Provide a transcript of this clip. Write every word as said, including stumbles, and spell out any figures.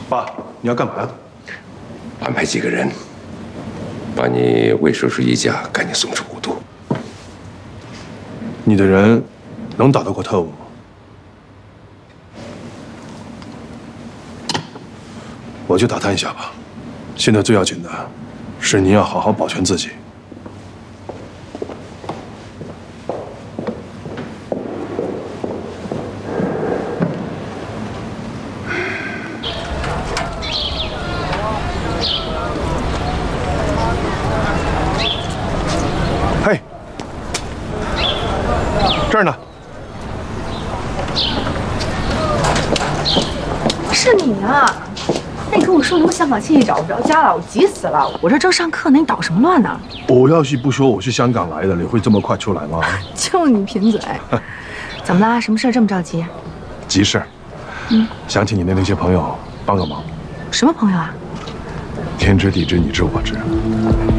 爸，你要干嘛呀？ 安排几个人，把你魏叔叔一家赶紧送出古都。 你的人能打得过特务吗？我就打探一下吧。现在最要紧的是你要好好保全自己。 嘿，这儿呢。 是你啊！那你跟我说什么香港亲戚找不着家了，我急死了。我这正上课呢，你捣什么乱呢？ 我要是不说我是香港来的，你会这么快出来吗？ 就你贫嘴！怎么啦？什么事这么着急？ 急事儿。嗯，想请你的那些朋友帮个忙。 什么朋友啊？ 天知地知，你知我知。